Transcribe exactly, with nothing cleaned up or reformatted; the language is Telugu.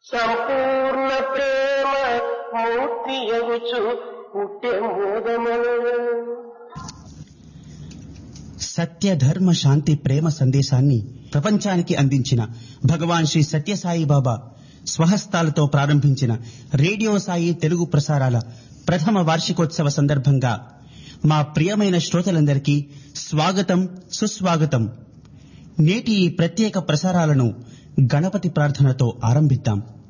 సంపూర్ణ ప్రేమ మూర్తి ఎగుచు పుట్టే మోదములు. సత్య ధర్మ శాంతి ప్రేమ సందేశాన్ని ప్రపంచానికి అందించిన భగవాన్ శ్రీ సత్యసాయి బాబా స్వహస్తాలతో ప్రారంభించిన రేడియో సాయి తెలుగు ప్రసారాల ప్రథమ వార్షికోత్సవ సందర్భంగా మా ప్రియమైన శ్రోతలందరికీ స్వాగతం, సుస్వాగతం. నేటి ఈ ప్రత్యేక ప్రసారాలను గణపతి ప్రార్థనతో ఆరంభిద్దాం.